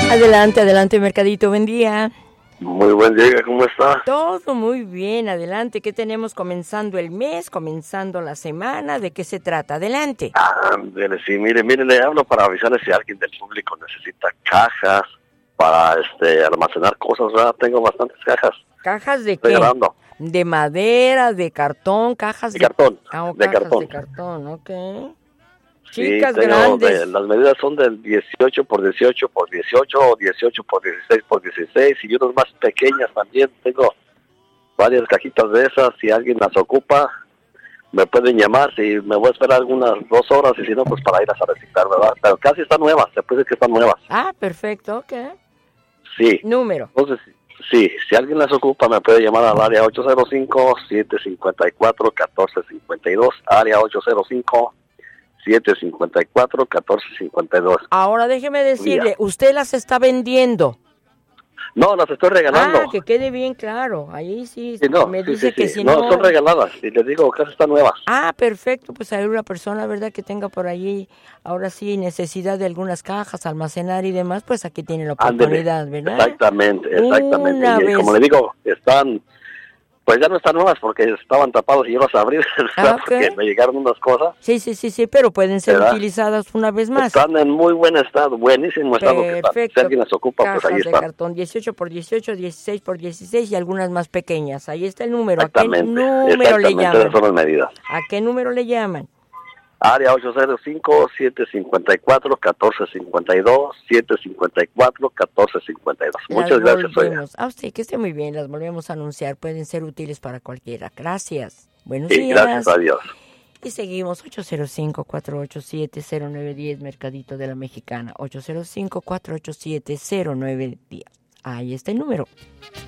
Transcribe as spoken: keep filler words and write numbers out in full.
Adelante, adelante, Mercadito, buen día. Muy buen día, ¿cómo está? Todo muy bien, adelante. ¿Qué tenemos comenzando el mes, comenzando la semana? ¿De qué se trata? Adelante. Ah, sí, mire, mire, le hablo para avisarle si alguien del público necesita cajas para este almacenar cosas, ¿verdad? Tengo bastantes cajas. ¿Cajas de Estoy qué? grabando. ¿De madera, de cartón, cajas De de... cartón, Ah, oh, de cajas cartón. de cartón, ok. Sí, Chicas, tengo grandes. de- las medidas son del dieciocho por dieciocho por dieciocho o dieciocho por dieciséis por dieciséis y unas más pequeñas también. Tengo varias cajitas de esas. Si alguien las ocupa, me pueden llamar. Si me voy a esperar algunas dos horas y si no, pues para irlas a reciclar, ¿verdad? Pero casi están nuevas, se puede decir que están nuevas. Ah, perfecto, ok. Sí. Número. Entonces, sí, si alguien las ocupa, me puede llamar al área ocho cero cinco, siete cinco cuatro, uno cuatro cinco dos, área ocho cero cinco, siete cinco cuatro, uno cuatro cinco dos. Ahora déjeme decirle, usted las está vendiendo. No, las estoy regalando. Ah, que quede bien claro. Ahí sí, Sí, no, me sí, dice sí, que sí. si no, no... son regaladas, y les digo, casi están nuevas. Ah, perfecto, pues hay una persona, ¿verdad?, que tenga por allí, ahora sí, necesidad de algunas cajas, almacenar y demás, pues aquí tiene la oportunidad, Ándele. ¿verdad? Exactamente, exactamente. Una Y vez. como le digo, están, pues ya no están nuevas porque estaban tapados y yo las abrí, Ah, ok. porque me llegaron unas cosas. Sí, sí, sí, sí, pero pueden ser ¿Verdad? utilizadas una vez más. Están en muy buen estado, buenísimo estado que están. Perfecto. Si alguien las ocupa, Cajas pues ahí de están. cartón, dieciocho por dieciocho, dieciséis por dieciséis y algunas más pequeñas. Ahí está el número. ¿A qué Exactamente, número le exactamente, llaman? esas son las medidas. ¿A qué número le llaman? Área ocho cero cinco, siete cinco cuatro, uno cuatro cinco dos, siete cinco cuatro, uno cuatro cinco dos. Muchas Las gracias, oiga. volvemos. A usted, que esté muy bien, las volvemos a anunciar. Pueden ser útiles para cualquiera. Gracias. Buenos Sí, días. gracias a Dios. Y seguimos, ocho cero cinco, cuatro ocho siete, cero nueve uno cero, Mercadito de la Mexicana. ocho cero cinco, cuatro ocho siete, cero nueve uno cero. Ahí está el número.